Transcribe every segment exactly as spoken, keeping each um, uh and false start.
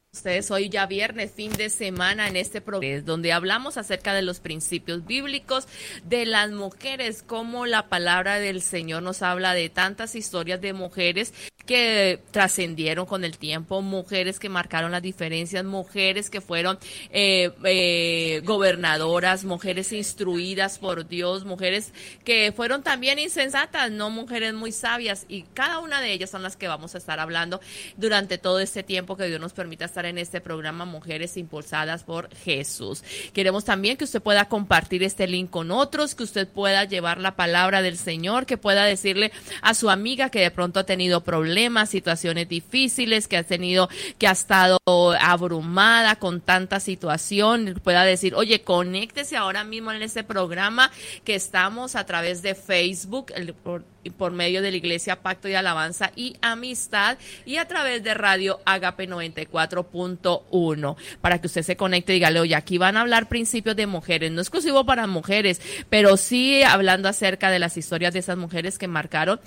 Ustedes hoy ya viernes, fin de semana en este programa donde hablamos acerca de los principios bíblicos de las mujeres, como la palabra del Señor nos habla de tantas historias de mujeres que trascendieron con el tiempo, mujeres que marcaron las diferencias, mujeres que fueron eh, eh, gobernadoras, mujeres instruidas por Dios, mujeres que fueron también insensatas, no mujeres muy sabias, y cada una de ellas son las que vamos a estar hablando durante todo este tiempo que Dios nos permita estar en este programa Mujeres Impulsadas por Jesús. Queremos también que usted pueda compartir este link con otros, que usted pueda llevar la palabra del Señor, que pueda decirle a su amiga que de pronto ha tenido problemas, situaciones difíciles, que ha tenido, que ha estado abrumada con tanta situación, pueda decir, oye, conéctese ahora mismo en este programa que estamos a través de Facebook, el, por, por medio de la Iglesia Pacto y Alabanza y Amistad, y a través de Radio Agape noventa y cuatro punto uno, para que usted se conecte y dígale, oye, aquí van a hablar principios de mujeres, no exclusivo para mujeres, pero sí hablando acerca de las historias de esas mujeres que marcaron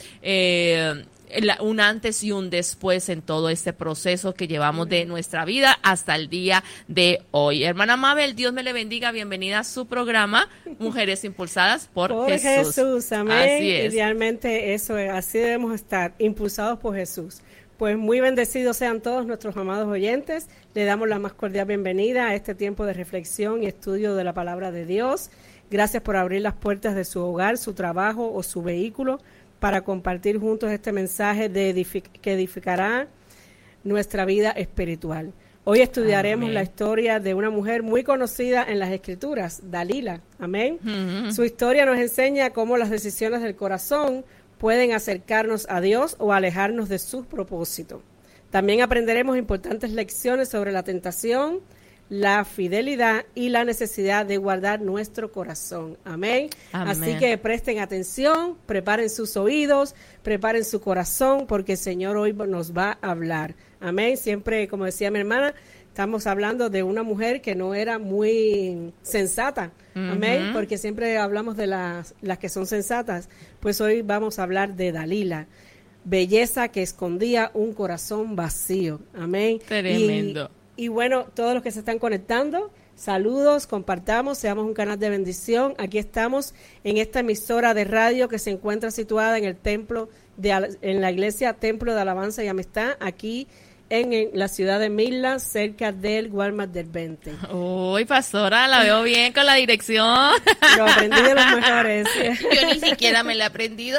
eh, un antes y un después en todo este proceso que llevamos de nuestra vida hasta el día de hoy. Hermana Mabel, Dios me le bendiga, bienvenida a su programa Mujeres Impulsadas por, por Jesús. Jesús, amén. Idealmente eso es, así debemos estar, impulsados por Jesús. Pues muy bendecidos sean todos nuestros amados oyentes. Le damos la más cordial bienvenida a este tiempo de reflexión y estudio de la palabra de Dios. Gracias por abrir las puertas de su hogar, su trabajo o su vehículo para compartir juntos este mensaje de edific- que edificará nuestra vida espiritual. Hoy estudiaremos Amén. La historia de una mujer muy conocida en las Escrituras, Dalila. Amén. Uh-huh. Su historia nos enseña cómo las decisiones del corazón pueden acercarnos a Dios o alejarnos de sus propósitos. También aprenderemos importantes lecciones sobre la tentación, la fidelidad y la necesidad de guardar nuestro corazón. Amén. Amén. Así que presten atención, preparen sus oídos, preparen su corazón, porque el Señor hoy nos va a hablar. Amén. Siempre, como decía mi hermana, estamos hablando de una mujer que no era muy sensata. Uh-huh. Amén. Porque siempre hablamos de las, las que son sensatas. Pues hoy vamos a hablar de Dalila. Belleza que escondía un corazón vacío. Amén. Tremendo. Y, y bueno, todos los que se están conectando, saludos, compartamos, seamos un canal de bendición. Aquí estamos en esta emisora de radio que se encuentra situada en el templo, de en la iglesia Templo de Alabanza y Amistad, aquí En, en la ciudad de Midland, cerca del Walmart del veinte. Uy, pastora, la veo bien con la dirección. Lo aprendí de los mejores. Yo ni siquiera me la he aprendido.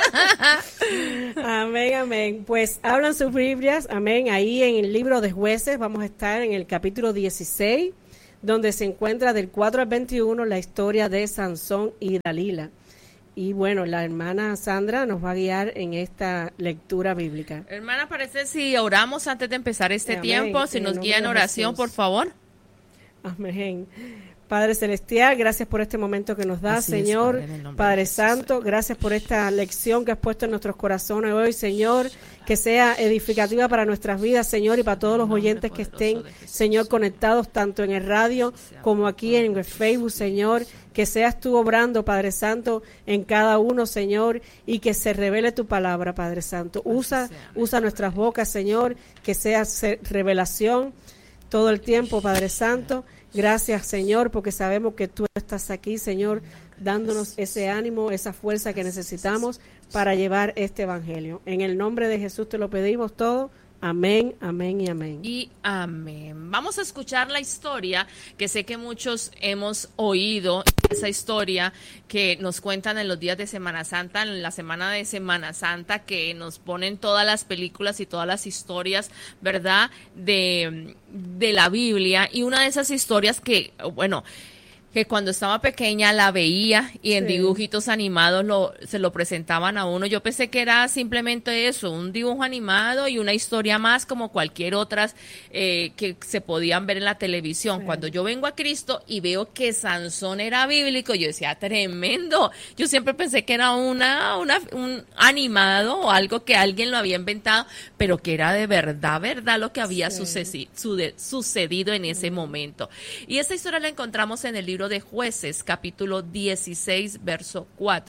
Amén, amén. Pues hablan sus Biblias, amén. Ahí en el libro de Jueces vamos a estar en el capítulo dieciséis, donde se encuentra del cuatro al veintiuno la historia de Sansón y Dalila. Y bueno, la hermana Sandra nos va a guiar en esta lectura bíblica. Hermana, parece si oramos antes de empezar este Amén. Tiempo, si nos guía en oración, Jesús. Por favor. Amén. Padre Celestial, gracias por este momento que nos da, Así Señor. Es, Padre, Padre Santo, gracias por esta lección que has puesto en nuestros corazones hoy, Señor, que sea edificativa para nuestras vidas, Señor, y para todos los oyentes que estén, Señor, conectados tanto en el radio como aquí en el Facebook, Señor, que seas tú obrando, Padre Santo, en cada uno, Señor, y que se revele tu palabra, Padre Santo. Usa, usa nuestras bocas, Señor, que sea revelación todo el tiempo, Padre Santo. Gracias, Señor, porque sabemos que tú estás aquí, Señor, dándonos ese ánimo, esa fuerza que necesitamos para llevar este evangelio. En el nombre de Jesús te lo pedimos todo. Amén, amén y amén. Y amén. Vamos a escuchar la historia que sé que muchos hemos oído, esa historia que nos cuentan en los días de Semana Santa, en la semana de Semana Santa, que nos ponen todas las películas y todas las historias, ¿verdad?, de, de la Biblia. Y una de esas historias que, bueno, que cuando estaba pequeña la veía y en sí. dibujitos animados lo, se lo presentaban a uno. Yo pensé que era simplemente eso, un dibujo animado y una historia más como cualquier otras eh, que se podían ver en la televisión. Sí. Cuando yo vengo a Cristo y veo que Sansón era bíblico, yo decía, tremendo. Yo siempre pensé que era una, una un animado o algo que alguien lo había inventado, pero que era de verdad, verdad lo que había sí. sucedi- sude- sucedido en ese sí. momento. Y esa historia la encontramos en el libro de Jueces, capítulo dieciséis, verso cuatro.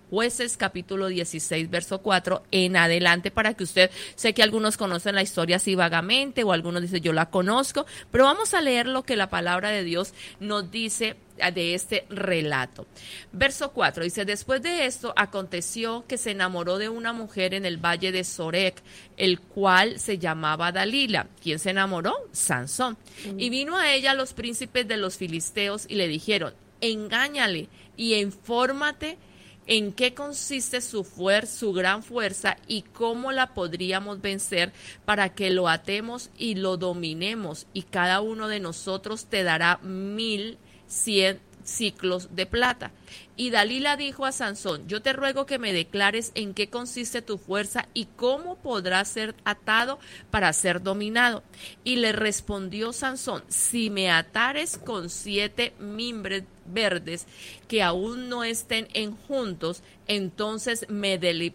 Jueces capítulo dieciséis, verso cuatro en adelante, para que usted, sé que algunos conocen la historia así vagamente o algunos dicen yo la conozco, pero vamos a leer lo que la palabra de Dios nos dice de este relato. Verso cuatro dice: después de esto aconteció que se enamoró de una mujer en el valle de Sorek, el cual se llamaba Dalila. ¿Quién se enamoró? Sansón. Mm. Y vino a ella los príncipes de los filisteos y le dijeron: engáñale y infórmate en qué consiste su fuerza, su gran fuerza, y cómo la podríamos vencer, para que lo atemos y lo dominemos, y cada uno de nosotros te dará mil cien ciclos de plata. Y Dalila dijo a Sansón: yo te ruego que me declares en qué consiste tu fuerza y cómo podrás ser atado para ser dominado. Y le respondió Sansón: si me atares con siete mimbres verdes que aún no estén enjuntos, entonces me deli-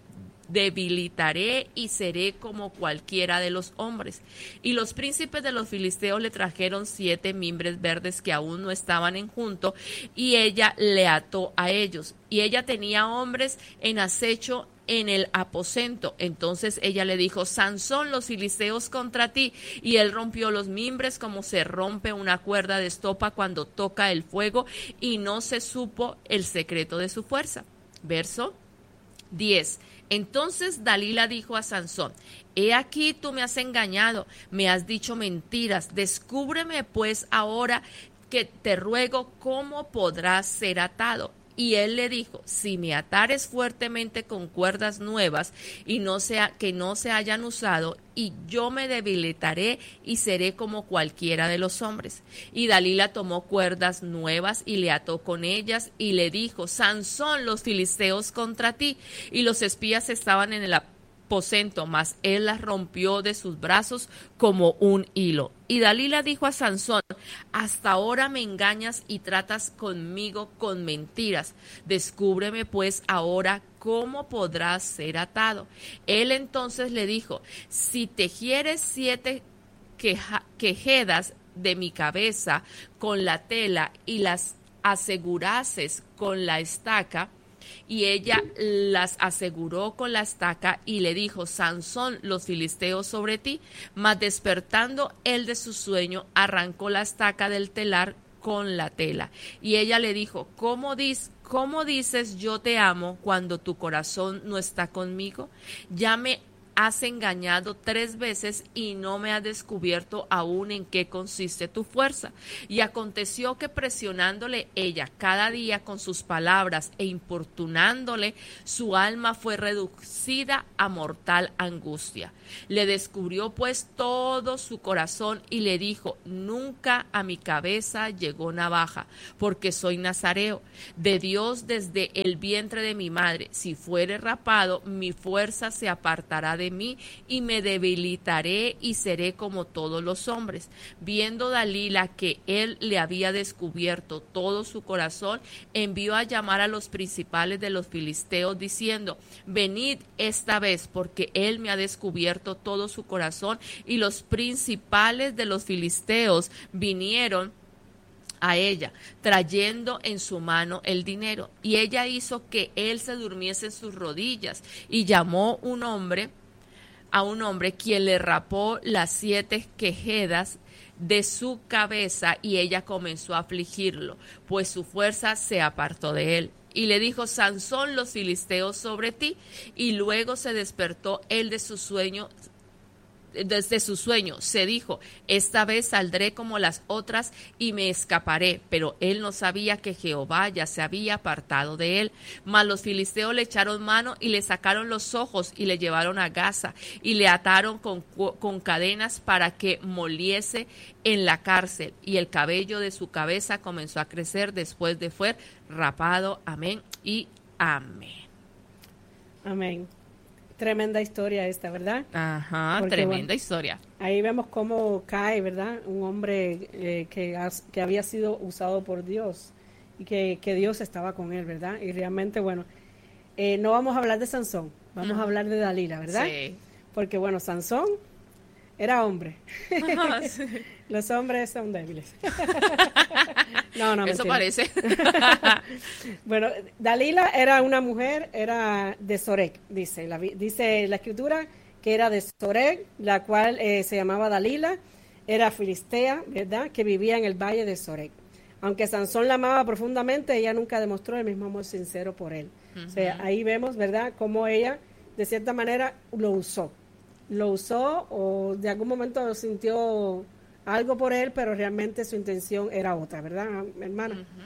debilitaré y seré como cualquiera de los hombres. Y los príncipes de los filisteos le trajeron siete mimbres verdes que aún no estaban enjuntos, y ella le ató a ellos. Y ella tenía hombres en acecho en el aposento. Entonces ella le dijo: Sansón, los filisteos contra ti. Y él rompió los mimbres como se rompe una cuerda de estopa cuando toca el fuego, y no se supo el secreto de su fuerza. Verso diez. Entonces Dalila dijo a Sansón: he aquí tú me has engañado, me has dicho mentiras, descúbreme pues ahora, que te ruego, cómo podrás ser atado. Y él le dijo: si me atares fuertemente con cuerdas nuevas y no sea que no se hayan usado, y yo me debilitaré y seré como cualquiera de los hombres. Y Dalila tomó cuerdas nuevas y le ató con ellas y le dijo: Sansón, los filisteos contra ti. Y los espías estaban en el aposento, mas él las rompió de sus brazos como un hilo. Y Dalila dijo a Sansón: hasta ahora me engañas y tratas conmigo con mentiras. Descúbreme pues ahora cómo podrás ser atado. Él entonces le dijo: si tejieres siete queja- quejedas de mi cabeza con la tela y las asegurases con la estaca. Y ella las aseguró con la estaca y le dijo: Sansón, los filisteos sobre ti. Mas despertando él de su sueño, arrancó la estaca del telar con la tela. Y ella le dijo: ¿Cómo, dis, ¿Cómo dices yo te amo cuando tu corazón no está conmigo? Ya me has engañado tres veces y no me has descubierto aún en qué consiste tu fuerza. Y aconteció que presionándole ella cada día con sus palabras e importunándole, su alma fue reducida a mortal angustia. Le descubrió pues todo su corazón y le dijo: nunca a mi cabeza llegó navaja, porque soy nazareo de Dios desde el vientre de mi madre. Si fuere rapado, mi fuerza se apartará de de mí y me debilitaré y seré como todos los hombres. Viendo Dalila que él le había descubierto todo su corazón, envió a llamar a los principales de los filisteos diciendo: venid esta vez, porque él me ha descubierto todo su corazón. Y los principales de los filisteos vinieron a ella, trayendo en su mano el dinero. Y ella hizo que él se durmiese en sus rodillas y llamó un hombre a un hombre, quien le rapó las siete quejedas de su cabeza, y ella comenzó a afligirlo, pues su fuerza se apartó de él. Y le dijo: Sansón, los filisteos sobre ti. Y luego se despertó él de su sueño, desde su sueño, se dijo: esta vez saldré como las otras y me escaparé. Pero él no sabía que Jehová ya se había apartado de él. Mas los filisteos le echaron mano y le sacaron los ojos y le llevaron a Gaza y le ataron con, con cadenas para que moliese en la cárcel. Y el cabello de su cabeza comenzó a crecer después de fue rapado. Amén y amén. Amén. Tremenda historia esta, ¿verdad? Ajá, Porque, tremenda bueno, historia. Ahí vemos cómo cae, ¿verdad? Un hombre eh, que, has, que había sido usado por Dios y que, que Dios estaba con él, ¿verdad? Y realmente, bueno, eh, no vamos a hablar de Sansón, vamos uh-huh. a hablar de Dalila, ¿verdad? Sí. Porque, bueno, Sansón era hombre. Ah, sí. Los hombres son débiles. no, no, Eso mentira. parece. Bueno, Dalila era una mujer, era de Sorek, dice la, dice la escritura que era de Sorek, la cual eh, se llamaba Dalila, era filistea, ¿verdad?, que vivía en el valle de Sorek. Aunque Sansón la amaba profundamente, ella nunca demostró el mismo amor sincero por él. Uh-huh. O sea, ahí vemos, ¿verdad?, cómo ella, de cierta manera, lo usó. Lo usó o de algún momento sintió algo por él, pero realmente su intención era otra, ¿verdad, hermana? Uh-huh.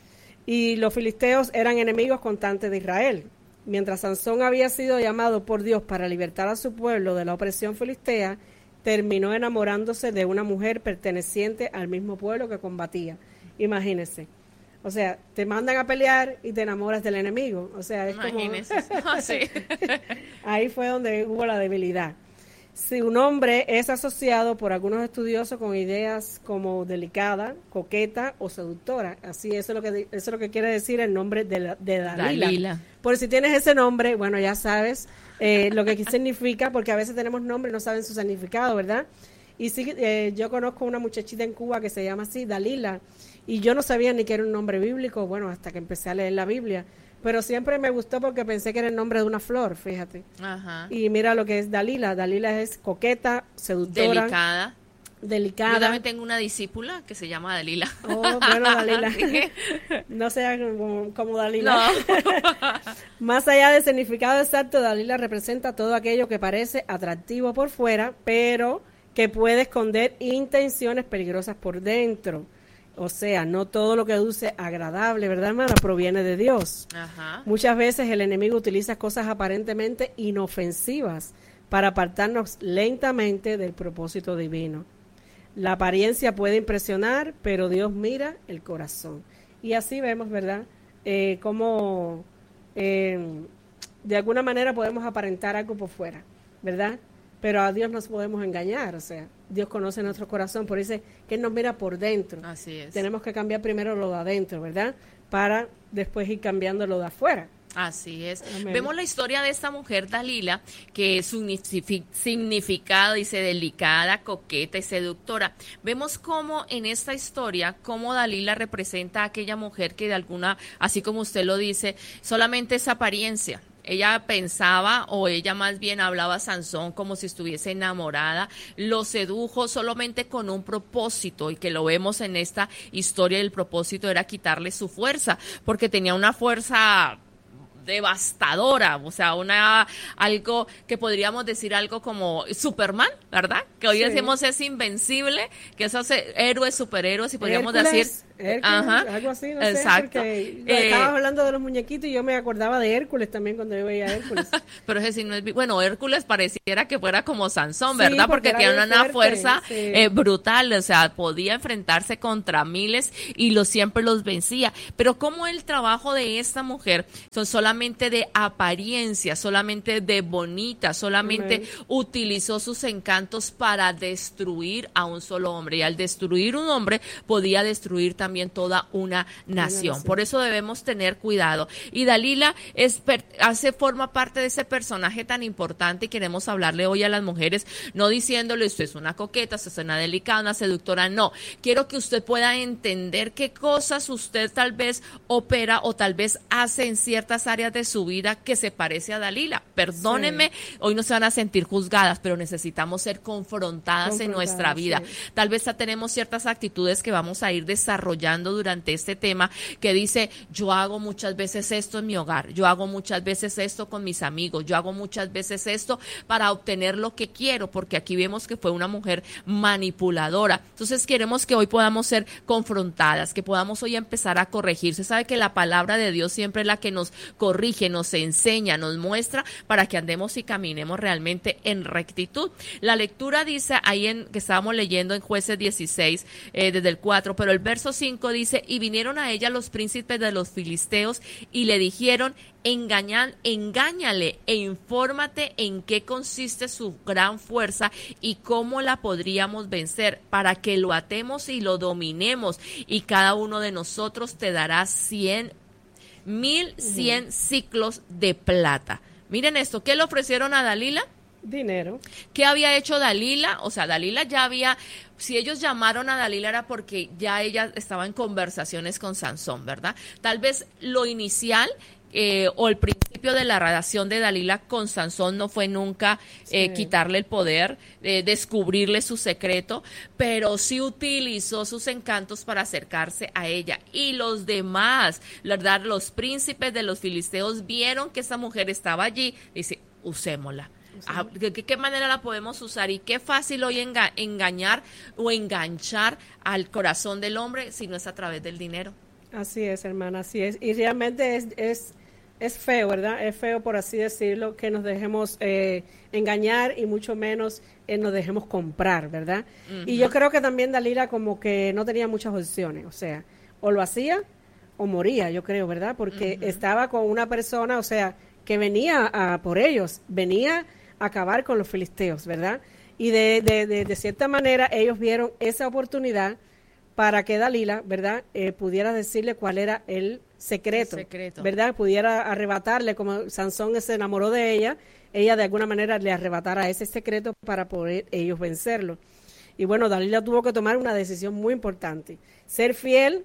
Y los filisteos eran enemigos constantes de Israel. Mientras Sansón había sido llamado por Dios para libertar a su pueblo de la opresión filistea, terminó enamorándose de una mujer perteneciente al mismo pueblo que combatía. Imagínense. O sea, te mandan a pelear y te enamoras del enemigo. O sea, es Imagínense. como... Oh, sí. Ahí fue donde hubo la debilidad. Si un hombre es asociado por algunos estudiosos con ideas como delicada, coqueta o seductora, así eso es lo que eso es lo que quiere decir el nombre de, la, de Dalila. Dalila. Por si tienes ese nombre, bueno, ya sabes eh, lo que significa, porque a veces tenemos nombres y no saben su significado, ¿verdad? Y sí, eh, yo conozco una muchachita en Cuba que se llama así, Dalila, y yo no sabía ni que era un nombre bíblico, bueno, hasta que empecé a leer la Biblia. Pero siempre me gustó porque pensé que era el nombre de una flor, fíjate. Ajá. Y mira lo que es Dalila. Dalila es coqueta, seductora. Delicada. Delicada. Yo también tengo una discípula que se llama Dalila. Oh, bueno, Dalila. No sea como, como Dalila. No. Más allá del significado exacto, Dalila representa todo aquello que parece atractivo por fuera, pero que puede esconder intenciones peligrosas por dentro. O sea, no todo lo que luce agradable, ¿verdad, hermana?, proviene de Dios. Ajá. Muchas veces el enemigo utiliza cosas aparentemente inofensivas para apartarnos lentamente del propósito divino. La apariencia puede impresionar, pero Dios mira el corazón. Y así vemos, ¿verdad?, eh, cómo eh, de alguna manera podemos aparentar algo por fuera, ¿verdad? Pero a Dios nos podemos engañar, o sea, Dios conoce nuestro corazón, por eso dice que Él nos mira por dentro. Así es. Tenemos que cambiar primero lo de adentro, ¿verdad?, para después ir cambiando lo de afuera. Así es. Amén. Vemos la historia de esta mujer Dalila, que su significado dice delicada, coqueta y seductora. Vemos cómo en esta historia, cómo Dalila representa a aquella mujer que de alguna, así como usted lo dice, solamente es apariencia. Ella pensaba, o ella más bien hablaba a Sansón como si estuviese enamorada, lo sedujo solamente con un propósito, y que lo vemos en esta historia, el propósito era quitarle su fuerza, porque tenía una fuerza devastadora, o sea, una algo que podríamos decir algo como Superman, ¿verdad? Que hoy sí decimos es invencible, que esos héroes, superhéroes, y podríamos Hércules, decir Hércules, ajá, algo así, no exacto. sé, eh, estabas hablando de los muñequitos y yo me acordaba de Hércules también cuando yo veía a Hércules. Pero ese sí no es, bueno, Hércules pareciera que fuera como Sansón, ¿verdad? Sí, porque, porque tiene una fuerte, fuerza sí. eh, brutal, o sea, podía enfrentarse contra miles y lo siempre los vencía. Pero como el trabajo de esta mujer son solamente de apariencia, solamente de bonita, solamente Amén. Utilizó sus encantos para destruir a un solo hombre, y al destruir un hombre podía destruir también también toda una nación. Una Por eso debemos tener cuidado. Y Dalila es, hace, forma parte de ese personaje tan importante, y queremos hablarle hoy a las mujeres, no diciéndole usted es una coqueta, usted es una delicada, una seductora, no. Quiero que usted pueda entender qué cosas usted tal vez opera o tal vez hace en ciertas áreas de su vida que se parece a Dalila. Perdónenme, sí. Hoy no se van a sentir juzgadas, pero necesitamos ser confrontadas, confrontadas en nuestra vida. Sí. Tal vez ya tenemos ciertas actitudes que vamos a ir desarrollando durante este tema, que dice, yo hago muchas veces esto en mi hogar, yo hago muchas veces esto con mis amigos, yo hago muchas veces esto para obtener lo que quiero, porque aquí vemos que fue una mujer manipuladora. Entonces queremos que hoy podamos ser confrontadas, que podamos hoy empezar a corregir. Se sabe que la palabra de Dios siempre es la que nos corrige, nos enseña, nos muestra para que andemos y caminemos realmente en rectitud. La lectura dice ahí en que estábamos leyendo en Jueces dieciséis, eh, desde el cuatro, pero el verso cinco dice, y vinieron a ella los príncipes de los filisteos y le dijeron, engañan, engáñale e infórmate en qué consiste su gran fuerza y cómo la podríamos vencer, para que lo atemos y lo dominemos, y cada uno de nosotros te dará cien, mil cien uh-huh. ciclos de plata. Miren esto, ¿qué le ofrecieron a Dalila? Dinero. ¿Qué había hecho Dalila? O sea, Dalila ya había, si ellos llamaron a Dalila era porque ya ella estaba en conversaciones con Sansón, ¿verdad? Tal vez lo inicial eh, o el principio de la relación de Dalila con Sansón no fue nunca eh, sí. quitarle el poder, eh, descubrirle su secreto, pero sí utilizó sus encantos para acercarse a ella. Y los demás, ¿verdad? Los príncipes de los filisteos vieron que esa mujer estaba allí, dice, usémosla. Ah, ¿de qué, qué manera la podemos usar? Y qué fácil hoy enga- engañar o enganchar al corazón del hombre si no es a través del dinero. Así es, hermana, así es. Y realmente es, es, es feo, ¿verdad? Es feo, por así decirlo, que nos dejemos eh, engañar y mucho menos eh, nos dejemos comprar, ¿verdad? Uh-huh. Y yo creo que también Dalila como que no tenía muchas opciones, o sea, o lo hacía o moría, yo creo, ¿verdad? Porque uh-huh. estaba con una persona, o sea, que venía a, por ellos, venía a acabar con los filisteos, ¿verdad? Y de, de, de, de cierta manera ellos vieron esa oportunidad para que Dalila, ¿verdad?, eh, pudiera decirle cuál era el secreto, el secreto, ¿verdad? Pudiera arrebatarle, como Sansón se enamoró de ella, ella de alguna manera le arrebatara ese secreto para poder ellos vencerlo. Y bueno, Dalila tuvo que tomar una decisión muy importante, ser fiel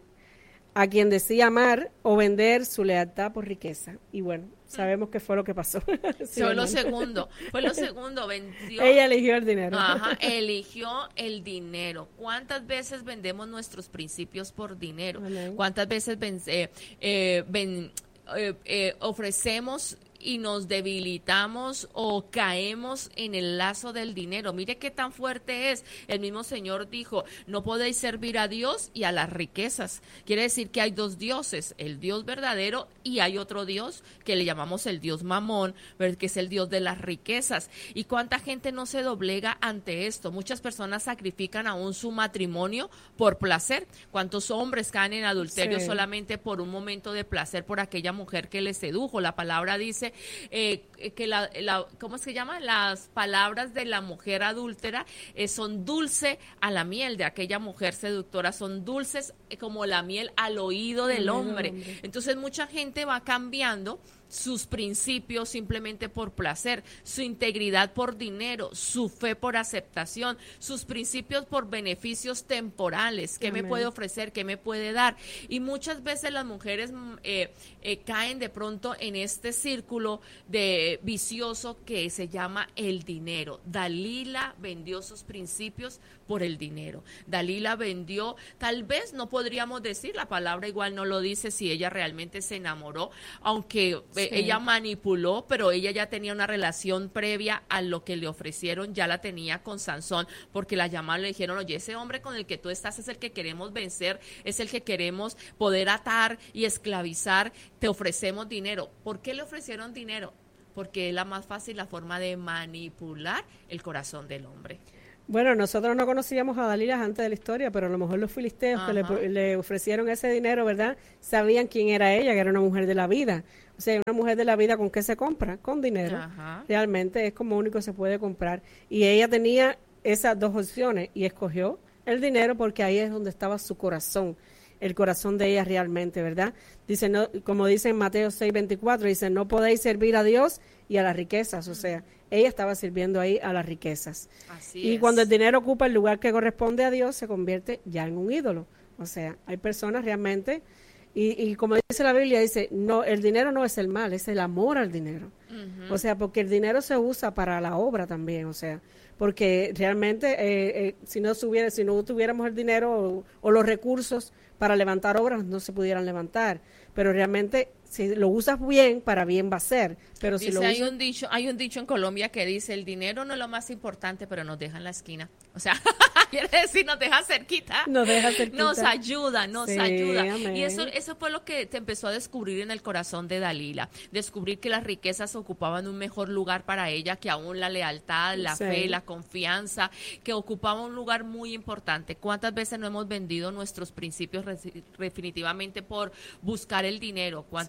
a quien decía amar o vender su lealtad por riqueza. Y bueno, sabemos qué fue lo que pasó. Sí, fue lo segundo, fue lo segundo, vendió. Ella eligió el dinero. Ajá, eligió el dinero. ¿Cuántas veces vendemos nuestros principios por dinero? Amén. ¿Cuántas veces ven, eh, eh, ven, eh, eh, ofrecemos y nos debilitamos o caemos en el lazo del dinero? Mire qué tan fuerte es. El mismo Señor dijo, no podéis servir a Dios y a las riquezas. Quiere decir que hay dos dioses, el Dios verdadero y hay otro Dios que le llamamos el Dios Mamón, que es el Dios de las riquezas. ¿Y cuánta gente no se doblega ante esto? Muchas personas sacrifican aún su matrimonio por placer. ¿Cuántos hombres caen en adulterio sí. solamente por un momento de placer por aquella mujer que les sedujo? La palabra dice Eh, que la, la, ¿cómo se llama? Las palabras de la mujer adúltera eh, son dulce a la miel de aquella mujer seductora, son dulces eh, como la miel al oído del hombre. hombre. Entonces mucha gente va cambiando sus principios simplemente por placer, su integridad por dinero, su fe por aceptación, sus principios por beneficios temporales. ¿Qué Amén. me puede ofrecer? ¿Qué me puede dar? Y muchas veces las mujeres eh, eh, caen de pronto en este círculo de vicioso que se llama el dinero. Dalila vendió sus principios por el dinero. Dalila vendió, tal vez no podríamos decir, la palabra igual no lo dice si ella realmente se enamoró, aunque sí. ella manipuló, pero ella ya tenía una relación previa a lo que le ofrecieron, ya la tenía con Sansón, porque la llamaron, le dijeron, oye, ese hombre con el que tú estás es el que queremos vencer, es el que queremos poder atar y esclavizar, te ofrecemos dinero. ¿Por qué le ofrecieron dinero? Porque es la más fácil, la forma de manipular el corazón del hombre. Bueno, nosotros no conocíamos a Dalila antes de la historia, pero a lo mejor los filisteos Ajá. que le, le ofrecieron ese dinero, ¿verdad? Sabían quién era ella, que era una mujer de la vida. O sea, una mujer de la vida, ¿con qué se compra? Con dinero. Ajá. Realmente es como único se puede comprar. Y ella tenía esas dos opciones y escogió el dinero porque ahí es donde estaba su corazón, el corazón de ella realmente, ¿verdad? Dice, no, como dice en Mateo seis veinticuatro, dice, no podéis servir a Dios y a las riquezas, o sea, ella estaba sirviendo ahí a las riquezas. Así y es. Cuando el dinero ocupa el lugar que corresponde a Dios, se convierte ya en un ídolo. O sea, hay personas realmente, y, y como dice la Biblia, dice, no, el dinero no es el mal, es el amor al dinero. Uh-huh. O sea, porque el dinero se usa para la obra también, o sea, porque realmente eh, eh, si no subiera, si no tuviéramos el dinero o, o los recursos para levantar obras, no se pudieran levantar. Pero realmente, si lo usas bien, para bien va a ser. Pero dice, si lo hay usas... un dicho, hay un dicho en Colombia que dice, el dinero no es lo más importante, pero nos deja en la esquina. O sea, quiere decir, nos deja cerquita. Nos deja cerquita. Nos ayuda, nos sí, ayuda. Amén. Y eso, eso fue lo que te empezó a descubrir en el corazón de Dalila. Descubrir que las riquezas ocupaban un mejor lugar para ella que aún la lealtad, la sí. fe, la confianza, que ocupaba un lugar muy importante. ¿Cuántas veces no hemos vendido nuestros principios re- definitivamente por buscar el dinero? ¿Cuántas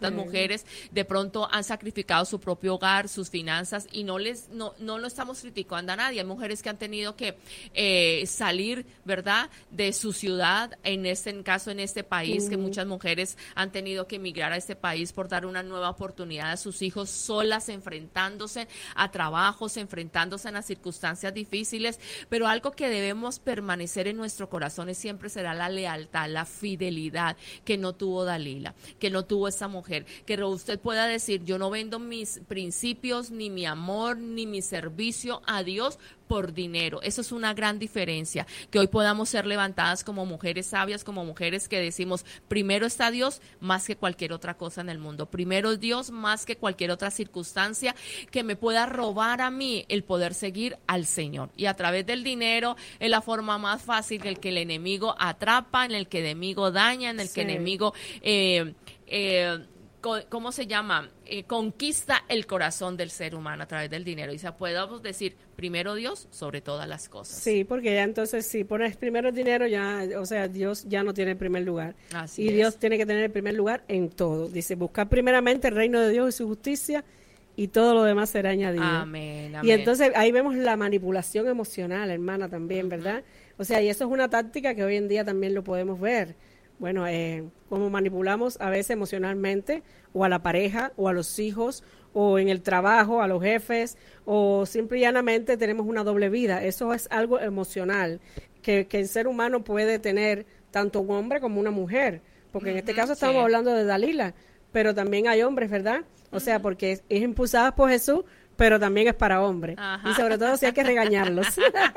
Las mujeres de pronto han sacrificado su propio hogar, sus finanzas, y no les no no lo estamos criticando a nadie. Hay mujeres que han tenido que eh, salir, ¿verdad?, de su ciudad, en este caso en este país, uh-huh. que muchas mujeres han tenido que emigrar a este país por dar una nueva oportunidad a sus hijos, solas, enfrentándose a trabajos, enfrentándose a las circunstancias difíciles, pero algo que debemos permanecer en nuestro corazón es siempre será la lealtad, la fidelidad que no tuvo Dalila, que no tuvo esa mujer, que usted pueda decir, yo no vendo mis principios, ni mi amor, ni mi servicio a Dios por dinero. Eso es una gran diferencia, que hoy podamos ser levantadas como mujeres sabias, como mujeres que decimos, primero está Dios más que cualquier otra cosa en el mundo, primero Dios más que cualquier otra circunstancia que me pueda robar a mí el poder seguir al Señor. Y a través del dinero es la forma más fácil en el que el enemigo atrapa, en el que el enemigo daña, en el sí. que el enemigo eh, eh, ¿cómo se llama? Eh, conquista el corazón del ser humano a través del dinero. Y se podemos decir, primero Dios sobre todas las cosas. Sí, porque ya entonces si pones primero el dinero, ya, o sea, Dios ya no tiene el primer lugar. Así y es. Dios tiene que tener el primer lugar en todo. Dice, buscar primeramente el reino de Dios y su justicia, y todo lo demás será añadido. Amén, amén. Y entonces ahí vemos la manipulación emocional, hermana, también, ¿verdad? O sea, y eso es una táctica que hoy en día también lo podemos ver. Bueno, eh, como manipulamos a veces emocionalmente o a la pareja o a los hijos o en el trabajo, a los jefes, o simple y llanamente tenemos una doble vida. Eso es algo emocional que, que el ser humano puede tener, tanto un hombre como una mujer, porque uh-huh, en este caso estamos sí. hablando de Dalila, pero también hay hombres, ¿verdad? O uh-huh. sea, porque es, es impulsada por Jesús, pero también es para hombres. Ajá. Y sobre todo si hay que regañarlos.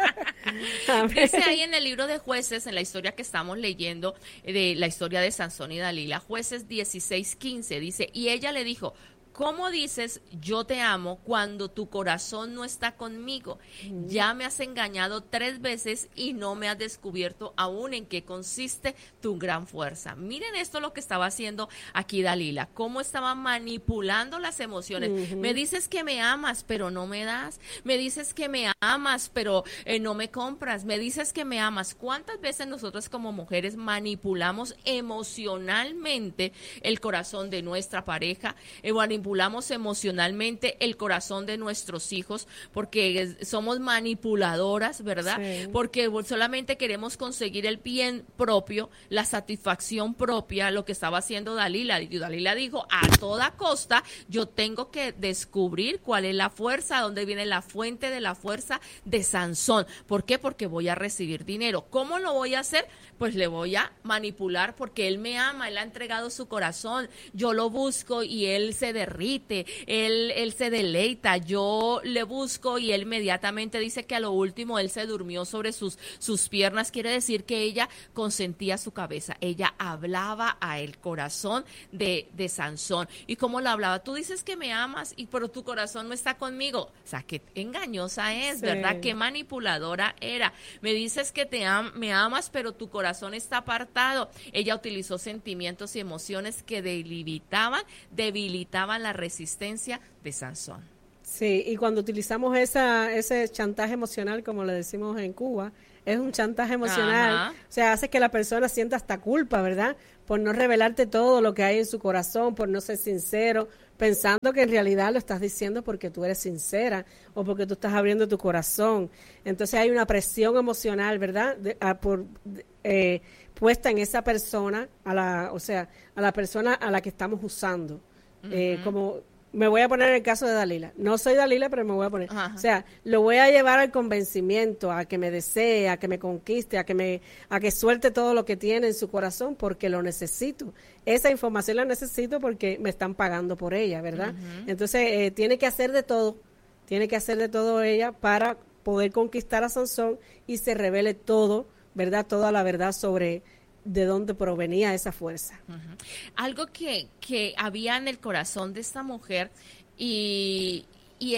Dice ahí en el libro de Jueces, en la historia que estamos leyendo, de la historia de Sansón y Dalila, Jueces dieciséis quince, dice, y ella le dijo, ¿cómo dices yo te amo cuando tu corazón no está conmigo? Mm. Ya me has engañado tres veces y no me has descubierto aún en qué consiste tu gran fuerza. Miren esto lo que estaba haciendo aquí Dalila, cómo estaba manipulando las emociones. Mm-hmm. Me dices que me amas, pero no me das. Me dices que me amas, pero eh, no me compras. Me dices que me amas. ¿Cuántas veces nosotros como mujeres manipulamos emocionalmente el corazón de nuestra pareja? Eh, manipulamos emocionalmente el corazón de nuestros hijos, porque somos manipuladoras, ¿verdad? Sí. Porque solamente queremos conseguir el bien propio, la satisfacción propia, lo que estaba haciendo Dalila. Y Dalila dijo, a toda costa, yo tengo que descubrir cuál es la fuerza, dónde viene la fuente de la fuerza de Sansón. ¿Por qué? Porque voy a recibir dinero. ¿Cómo lo voy a hacer? Pues le voy a manipular porque él me ama, él ha entregado su corazón, yo lo busco y él se derrite, él, él se deleita, yo le busco y él inmediatamente dice que a lo último él se durmió sobre sus, sus piernas. Quiere decir que ella consentía su cabeza, ella hablaba a el corazón de, de Sansón. ¿Y cómo lo hablaba? Tú dices que me amas, y pero tu corazón no está conmigo. O sea, qué engañosa es, sí. ¿verdad? Qué manipuladora era. Me dices que te am- me amas, pero tu corazón está apartado. Ella utilizó sentimientos y emociones que debilitaban, debilitaban la resistencia de Sansón. Sí, y cuando utilizamos esa ese chantaje emocional, como le decimos en Cuba, es un chantaje emocional. Ajá. O sea, hace que la persona sienta hasta culpa, ¿verdad? Por no revelarte todo lo que hay en su corazón, por no ser sincero, pensando que en realidad lo estás diciendo porque tú eres sincera o porque tú estás abriendo tu corazón. Entonces hay una presión emocional, ¿verdad? De, a, por, de, eh, puesta en esa persona, a la, o sea, a la persona a la que estamos usando. Uh-huh. Eh, como me voy a poner en el caso de Dalila. No soy Dalila, pero me voy a poner. Ajá. O sea, lo voy a llevar al convencimiento, a que me desee, a que me conquiste, a que me, a que suelte todo lo que tiene en su corazón porque lo necesito. Esa información la necesito porque me están pagando por ella, ¿verdad? Uh-huh. Entonces, eh, tiene que hacer de todo, tiene que hacer de todo ella para poder conquistar a Sansón y se revele todo, ¿verdad? Toda la verdad sobre de dónde provenía esa fuerza. Uh-huh. Algo que, que había en el corazón de esta mujer y, y era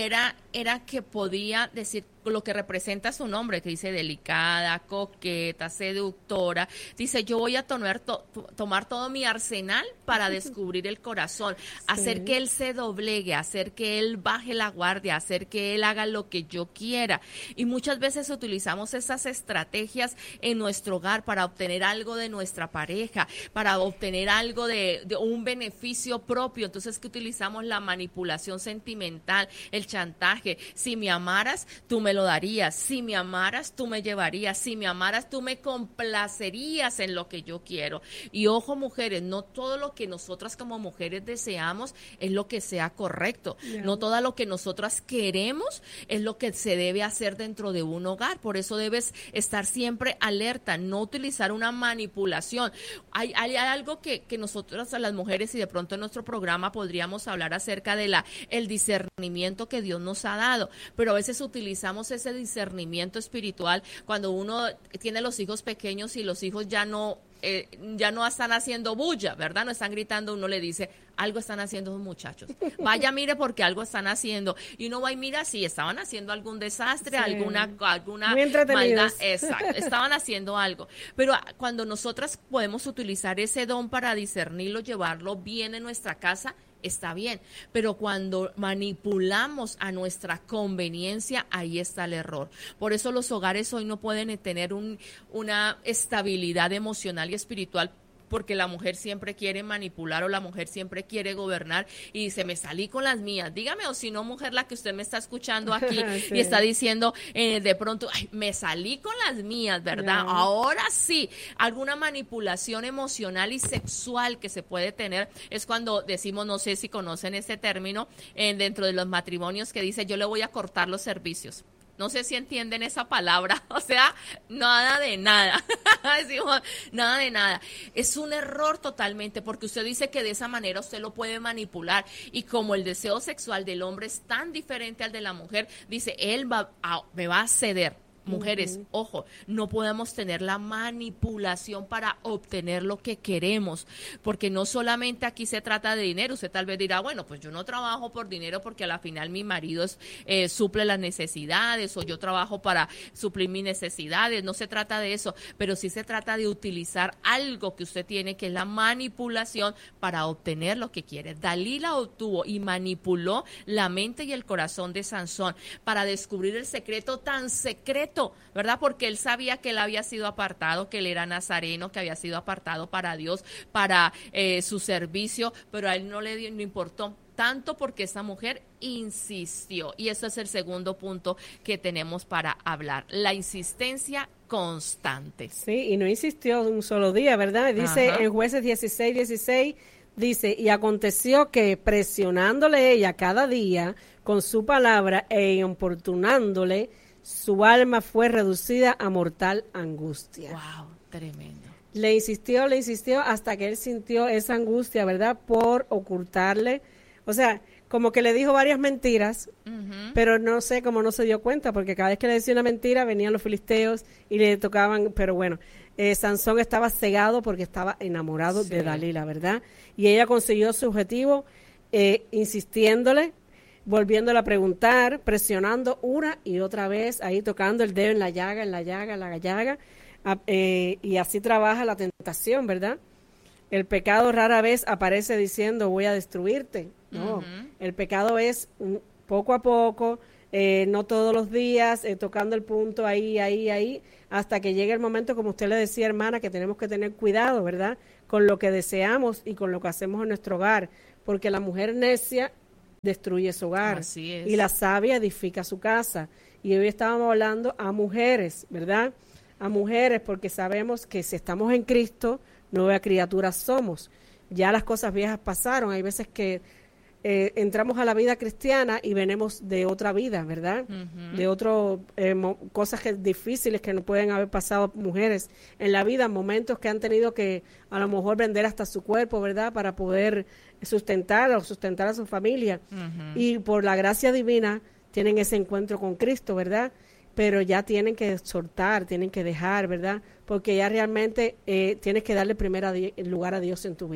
era que podía decir lo que representa su nombre, que dice delicada, coqueta, seductora. Dice, yo voy a tomar, to, tomar todo mi arsenal para descubrir el corazón, sí. hacer que él se doblegue, hacer que él baje la guardia, hacer que él haga lo que yo quiera. Y muchas veces utilizamos esas estrategias en nuestro hogar para obtener algo de nuestra pareja, para obtener algo de, de un beneficio propio. Entonces, que utilizamos la manipulación sentimental, el chantaje. Si me amaras, tú me lo darías. Si me amaras, tú me llevarías. Si me amaras, tú me complacerías en lo que yo quiero. Y ojo, mujeres, no todo lo que nosotras como mujeres deseamos es lo que sea correcto. Yeah. No todo lo que nosotras queremos es lo que se debe hacer dentro de un hogar. Por eso debes estar siempre alerta, no utilizar una manipulación. Hay, hay algo que, que nosotras, a las mujeres, y de pronto en nuestro programa podríamos hablar acerca de la el discernimiento que Dios nos ha dado, pero a veces utilizamos ese discernimiento espiritual cuando uno tiene los hijos pequeños y los hijos ya no eh, ya no están haciendo bulla, ¿verdad? No están gritando, uno le dice, algo están haciendo los muchachos. Vaya, mire, porque algo están haciendo. Y uno va y mira, sí, estaban haciendo algún desastre, sí. alguna, alguna maldad. Exacto, estaban haciendo algo. Pero cuando nosotras podemos utilizar ese don para discernirlo, llevarlo bien en nuestra casa, está bien, pero cuando manipulamos a nuestra conveniencia, ahí está el error. Por eso los hogares hoy no pueden tener un, una estabilidad emocional y espiritual, porque la mujer siempre quiere manipular o la mujer siempre quiere gobernar y dice, me salí con las mías. Dígame, o si no, mujer, la que usted me está escuchando aquí sí. y está diciendo eh, de pronto, ay, me salí con las mías, ¿verdad? No. Ahora sí, alguna manipulación emocional y sexual que se puede tener es cuando decimos, no sé si conocen este término, eh, dentro de los matrimonios, que dice, yo le voy a cortar los servicios. No sé si entienden esa palabra, o sea, nada de nada, decimos, nada de nada. Es un error totalmente, porque usted dice que de esa manera usted lo puede manipular, y como el deseo sexual del hombre es tan diferente al de la mujer, dice, él va a, me va a ceder. Mujeres, uh-huh. ojo, no podemos tener la manipulación para obtener lo que queremos, porque no solamente aquí se trata de dinero. Usted tal vez dirá, bueno, pues yo no trabajo por dinero porque a la final mi marido es, eh, suple las necesidades, o yo trabajo para suplir mis necesidades. No se trata de eso, pero sí se trata de utilizar algo que usted tiene, que es la manipulación, para obtener lo que quiere. Dalila obtuvo y manipuló la mente y el corazón de Sansón para descubrir el secreto tan secreto, ¿verdad? Porque él sabía que él había sido apartado, que él era nazareno, que había sido apartado para Dios, para eh, su servicio, pero a él no le dio, no importó tanto, porque esa mujer insistió. Y eso es el segundo punto que tenemos para hablar, la insistencia constante. Sí, y no insistió un solo día, ¿verdad? Dice Ajá. en Jueces dieciséis, dieciséis, dice, y aconteció que presionándole ella cada día con su palabra e importunándole, su alma fue reducida a mortal angustia. Wow, tremendo. Le insistió, le insistió hasta que él sintió esa angustia, ¿verdad? Por ocultarle. O sea, como que le dijo varias mentiras, uh-huh. pero no sé cómo no se dio cuenta, porque cada vez que le decía una mentira venían los filisteos y le tocaban, pero bueno, eh, Sansón estaba cegado porque estaba enamorado sí. de Dalila, ¿verdad? Y ella consiguió su objetivo eh, insistiéndole, volviéndola a preguntar, presionando una y otra vez, ahí tocando el dedo en la llaga, en la llaga, en la llaga, eh, y así trabaja la tentación, ¿verdad? El pecado rara vez aparece diciendo, voy a destruirte. No, uh-huh. el pecado es un, poco a poco, eh, no todos los días, eh, tocando el punto ahí, ahí, ahí, hasta que llegue el momento, como usted le decía, hermana, que tenemos que tener cuidado, ¿verdad? Con lo que deseamos y con lo que hacemos en nuestro hogar, porque la mujer necia destruye su hogar. Así es. Y la sabia edifica su casa. Y hoy estábamos hablando a mujeres, ¿verdad? A mujeres, porque sabemos que si estamos en Cristo, nueva criatura somos. Ya las cosas viejas pasaron. Hay veces que eh, entramos a la vida cristiana y venimos de otra vida, ¿verdad? Uh-huh. De otro, eh, mo- cosas que, difíciles que no pueden haber pasado mujeres en la vida, momentos que han tenido que a lo mejor vender hasta su cuerpo, ¿verdad? Para poder sustentar o sustentar a su familia. Uh-huh. Y por la gracia divina tienen ese encuentro con Cristo, ¿verdad? Pero ya tienen que soltar, tienen que dejar, ¿verdad? Porque ya realmente eh, tienes que darle primer lugar a Dios en tu vida.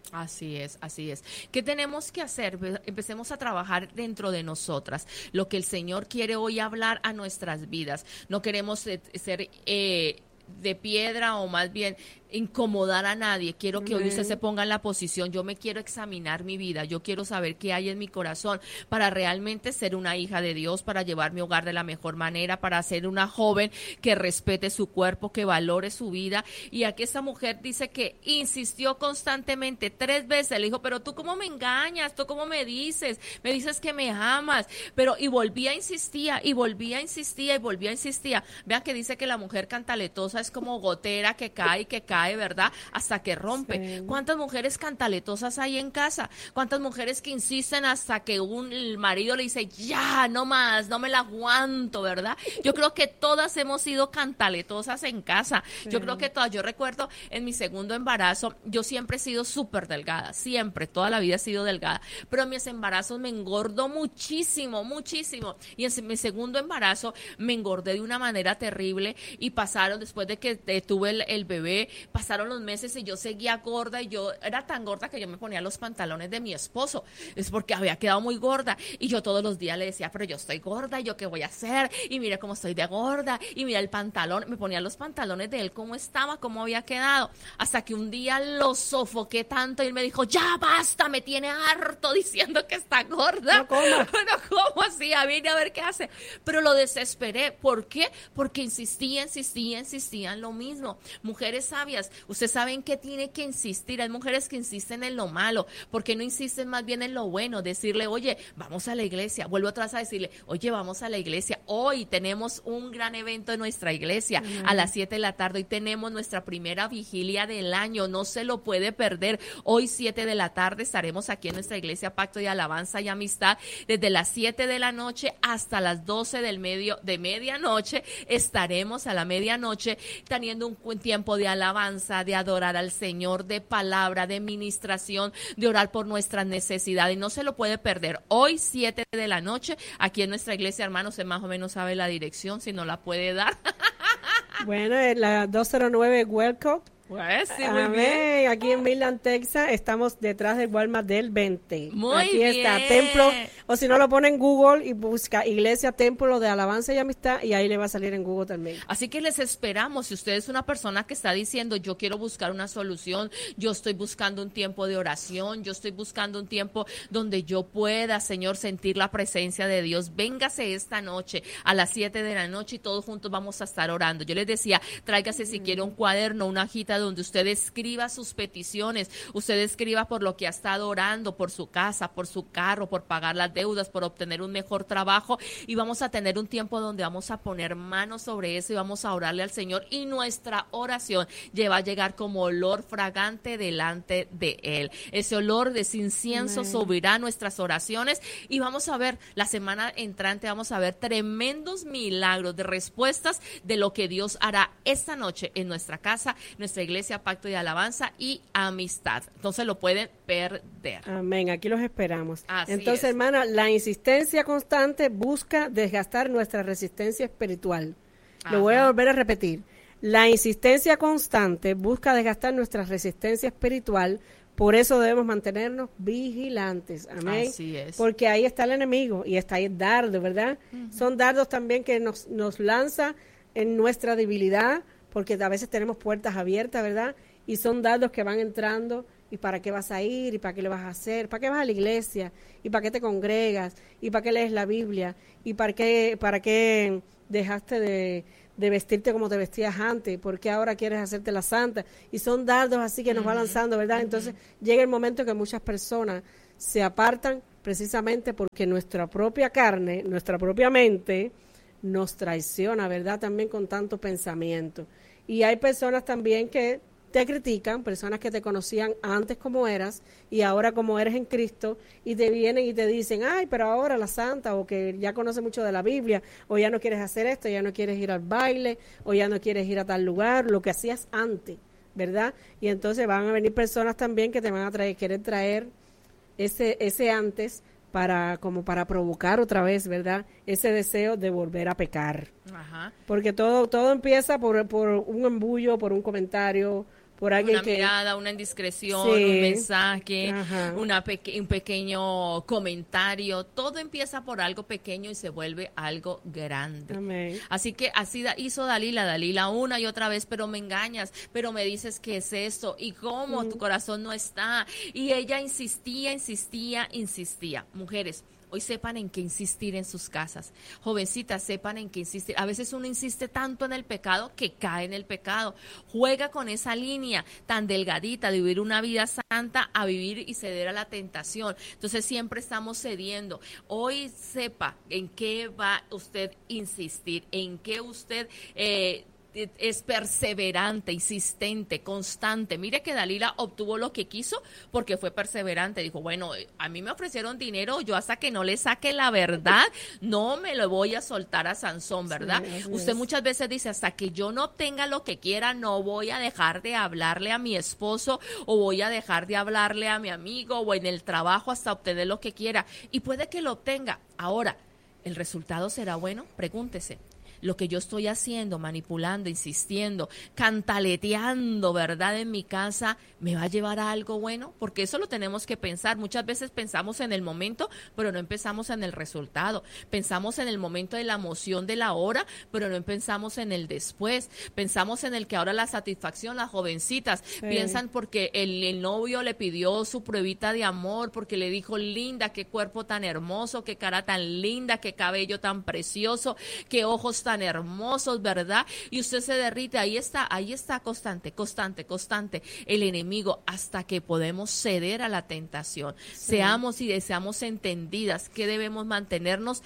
Así es, así es. ¿Qué tenemos que hacer? Empecemos a trabajar dentro de nosotras. Lo que el Señor quiere hoy hablar a nuestras vidas. No queremos ser eh, de piedra o más bien incomodar a nadie. Quiero que hoy usted se ponga en la posición. Yo me quiero examinar mi vida. Yo quiero saber qué hay en mi corazón para realmente ser una hija de Dios, para llevar mi hogar de la mejor manera, para ser una joven que respete su cuerpo, que valore su vida. Y aquí esta mujer dice que insistió constantemente tres veces. Le dijo, pero tú cómo me engañas, tú cómo me dices, me dices que me amas, pero y volvía, insistía y volvía, insistía y volvía, insistía. Vean que dice que la mujer cantaletosa es como gotera que cae, que cae, ¿verdad? Hasta que rompe. Sí. ¿Cuántas mujeres cantaletosas hay en casa? ¿Cuántas mujeres que insisten hasta que un el marido le dice, ya, no más, no me la aguanto, ¿verdad? Yo creo que todas hemos sido cantaletosas en casa. Sí. Yo creo que todas, yo recuerdo en mi segundo embarazo, yo siempre he sido súper delgada, siempre, toda la vida he sido delgada, pero en mis embarazos me engordó muchísimo, muchísimo. Y en mi segundo embarazo me engordé de una manera terrible y pasaron, después de que tuve el, el bebé, pasaron los meses y yo seguía gorda y yo era tan gorda que yo me ponía los pantalones de mi esposo. Es porque había quedado muy gorda y yo todos los días le decía, pero yo estoy gorda, ¿y yo qué voy a hacer? Y mira cómo estoy de gorda y mira el pantalón, me ponía los pantalones de él, cómo estaba, cómo había quedado, hasta que un día lo sofoqué tanto y él me dijo, ya basta, me tiene harto diciendo que está gorda. No coma. No como así, a ver, a ver qué hace. Pero lo desesperé. ¿Por qué? Porque insistía, insistía, insistía en lo mismo. Mujeres sabias, ustedes saben que tiene que insistir. Hay mujeres que insisten en lo malo, porque no insisten más bien en lo bueno. Decirle, oye, vamos a la iglesia. Vuelvo atrás a decirle, oye, vamos a la iglesia. Hoy tenemos un gran evento en nuestra iglesia uh-huh. a las siete de la tarde. Hoy tenemos nuestra primera vigilia del año. No se lo puede perder. Hoy siete de la tarde estaremos aquí en nuestra iglesia Pacto de Alabanza y Amistad. Desde las siete de la noche hasta las doce del medio, de medianoche estaremos a la medianoche teniendo un tiempo de alabanza, de adorar al Señor, de palabra, de ministración, de orar por nuestras necesidades. Y no se lo puede perder. Hoy, siete de la noche, aquí en nuestra iglesia, hermanos, usted más o menos sabe la dirección, si no la puede dar. Bueno, es la doscientos nueve Welcome. Pues sí, muy Amén. bien. Aquí en Midland, Texas, estamos detrás del Walmart del veinte. Muy Aquí bien. está, templo, o si no lo pone en Google y busca Iglesia Templo de Alabanza y Amistad y ahí le va a salir en Google también. Así que les esperamos. Si usted es una persona que está diciendo, yo quiero buscar una solución, yo estoy buscando un tiempo de oración, yo estoy buscando un tiempo donde yo pueda, Señor, sentir la presencia de Dios, véngase esta noche a las siete de la noche y todos juntos vamos a estar orando. Yo les decía, tráigase si quiere un cuaderno, una hojita donde usted escriba sus peticiones, usted escriba por lo que ha estado orando, por su casa, por su carro, por pagar las deudas, por obtener un mejor trabajo, y vamos a tener un tiempo donde vamos a poner manos sobre eso y vamos a orarle al Señor, y nuestra oración lleva a llegar como olor fragante delante de Él. Ese olor de ese incienso Amén. Subirá nuestras oraciones y vamos a ver, la semana entrante vamos a ver tremendos milagros de respuestas de lo que Dios hará esta noche en nuestra casa, nuestra iglesia Pacto de Alabanza y Amistad. Entonces lo pueden perder. Amén, aquí los esperamos. Así Entonces, es. hermana, la insistencia constante busca desgastar nuestra resistencia espiritual. Ajá. Lo voy a volver a repetir. La insistencia constante busca desgastar nuestra resistencia espiritual. Por eso debemos mantenernos vigilantes, amén. Así es. Porque ahí está el enemigo y está ahí el dardo, ¿verdad? Uh-huh. Son dardos también que nos, nos lanza en nuestra debilidad, porque a veces tenemos puertas abiertas, ¿verdad? Y son dardos que van entrando, y para qué vas a ir, y para qué le vas a hacer, para qué vas a la iglesia, y para qué te congregas, y para qué lees la Biblia, y para qué, para qué dejaste de, de vestirte como te vestías antes, por qué ahora quieres hacerte la santa. Y son dardos así que nos uh-huh. va lanzando, ¿verdad? Uh-huh. Entonces llega el momento que muchas personas se apartan precisamente porque nuestra propia carne, nuestra propia mente nos traiciona, ¿verdad? También con tanto pensamiento. Y hay personas también que te critican, personas que te conocían antes como eras y ahora como eres en Cristo, y te vienen y te dicen, ay, pero ahora la santa, o que ya conoce mucho de la Biblia, o ya no quieres hacer esto, ya no quieres ir al baile, o ya no quieres ir a tal lugar, lo que hacías antes, ¿verdad? Y entonces van a venir personas también que te van a traer, querer traer ese, ese antes, para como para provocar otra vez, ¿verdad? Ese deseo de volver a pecar. Ajá. Porque todo todo empieza por, por un embullo, por un comentario, por alguien una que... mirada, una indiscreción, Sí. un mensaje, Ajá. una peque- un pequeño comentario. Todo empieza por algo pequeño y se vuelve algo grande. Amén. Así que así da- hizo Dalila, Dalila una y otra vez, pero me engañas, pero me dices que es esto, y cómo Mm. tu corazón no está. Y ella insistía, insistía, insistía. Mujeres, hoy sepan en qué insistir en sus casas. Jovencitas, sepan en qué insistir. A veces uno insiste tanto en el pecado que cae en el pecado. Juega con esa línea tan delgadita de vivir una vida santa a vivir y ceder a la tentación. Entonces siempre estamos cediendo. Hoy sepa en qué va usted insistir, en qué usted... Eh, es perseverante, insistente, constante. Mire que Dalila obtuvo lo que quiso porque fue perseverante. Dijo, bueno, a mí me ofrecieron dinero, yo hasta que no le saque la verdad, no me lo voy a soltar a Sansón, ¿verdad? Sí, Usted es. muchas veces dice, hasta que yo no obtenga lo que quiera, no voy a dejar de hablarle a mi esposo o voy a dejar de hablarle a mi amigo o en el trabajo hasta obtener lo que quiera. Y puede que lo obtenga. Ahora, ¿el resultado será bueno? Pregúntese. Lo que yo estoy haciendo, manipulando, insistiendo, cantaleteando, ¿verdad? En mi casa, ¿me va a llevar a algo bueno? Porque eso lo tenemos que pensar. Muchas veces pensamos en el momento, pero no pensamos en el resultado. Pensamos en el momento de la emoción de la hora, pero no pensamos en el después. Pensamos en el que ahora la satisfacción, las jovencitas, Sí. piensan porque el, el novio le pidió su pruebita de amor, porque le dijo, linda, qué cuerpo tan hermoso, qué cara tan linda, qué cabello tan precioso, qué ojos tan hermosos, ¿verdad? Y usted se derrite, ahí está, ahí está constante, constante, constante el enemigo hasta que podemos ceder a la tentación. Sí. Seamos y deseamos entendidas que debemos mantenernos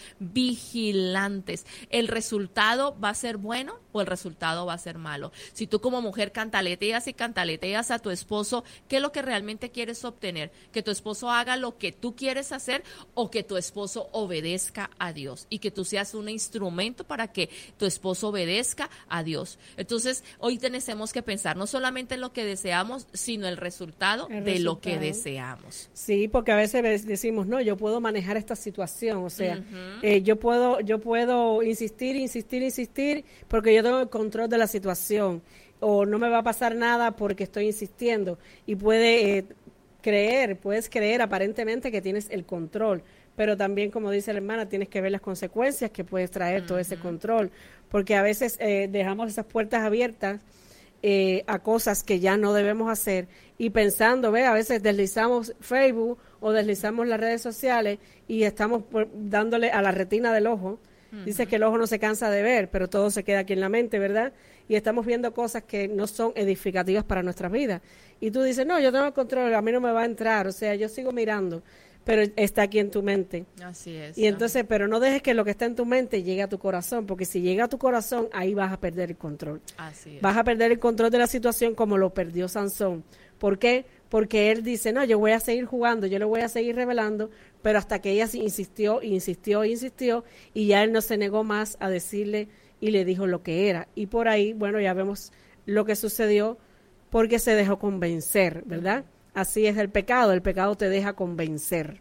vigilantes. ¿El resultado va a ser bueno o el resultado va a ser malo? Si tú como mujer cantaleteas y cantaleteas a tu esposo, ¿qué es lo que realmente quieres obtener? ¿Que tu esposo haga lo que tú quieres hacer o que tu esposo obedezca a Dios? Y que tú seas un instrumento para que tu esposo obedezca a Dios. Entonces, hoy tenemos que pensar no solamente en lo que deseamos, sino el resultado El de lo que resultado. deseamos. Sí, porque a veces decimos, no, yo puedo manejar esta situación, o sea, Ujú. eh, yo puedo, yo puedo insistir, insistir, insistir, porque yo tengo el control de la situación, o no me va a pasar nada porque estoy insistiendo, y puede eh, creer, puedes creer aparentemente que tienes el control, pero también, como dice la hermana, tienes que ver las consecuencias que puedes traer todo ese control, porque a veces eh, dejamos esas puertas abiertas eh, a cosas que ya no debemos hacer y pensando, ve, a veces deslizamos Facebook o deslizamos las redes sociales y estamos por- dándole a la retina del ojo. Dice que el ojo no se cansa de ver, pero todo se queda aquí en la mente, ¿verdad? Y estamos viendo cosas que no son edificativas para nuestras vidas. Y tú dices, no, yo tengo el control, a mí no me va a entrar, o sea, yo sigo mirando, pero está aquí en tu mente. Así es. Y entonces, pero no dejes que lo que está en tu mente llegue a tu corazón, porque si llega a tu corazón, ahí vas a perder el control. Así es. Vas a perder el control de la situación como lo perdió Sansón. ¿Por qué? Porque él dice, no, yo voy a seguir jugando, yo le voy a seguir revelando, pero hasta que ella sí insistió, insistió, insistió, y ya él no se negó más a decirle y le dijo lo que era. Y por ahí, bueno, ya vemos lo que sucedió porque se dejó convencer, ¿verdad? Así es el pecado, el pecado te deja convencer.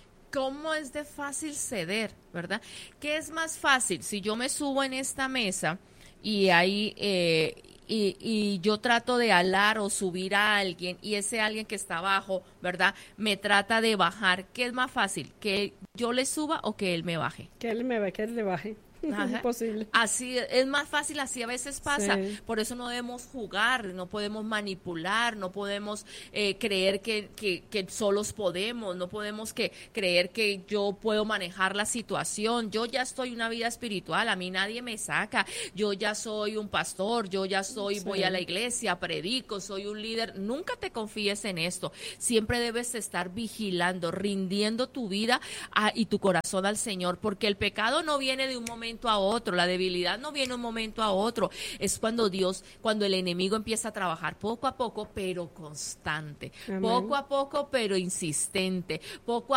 ¿Cómo es de fácil ceder, verdad? ¿Qué es más fácil? Si yo me subo en esta mesa y ahí eh, y, y yo trato de alar o subir a alguien y ese alguien que está abajo, ¿verdad? Me trata de bajar. ¿Qué es más fácil? ¿Que yo le suba o que él me baje? Que él me que él le baje. Ajá. Es imposible. Así es más fácil, así a veces pasa. Sí. Por eso no debemos jugar, no podemos manipular, no podemos eh, creer que, que, que solos podemos, no podemos que creer que yo puedo manejar la situación. Yo ya estoy una vida espiritual, a mí nadie me saca. Yo ya soy un pastor, yo ya soy, Sí. voy a la iglesia, predico, soy un líder. Nunca te confíes en esto. Siempre debes estar vigilando, rindiendo tu vida a, y tu corazón al Señor, porque el pecado no viene de un momento a otro, la debilidad no viene de un momento a otro, es cuando Dios, cuando el enemigo empieza a trabajar poco a poco, pero constante, Amén. poco a poco, pero insistente, poco a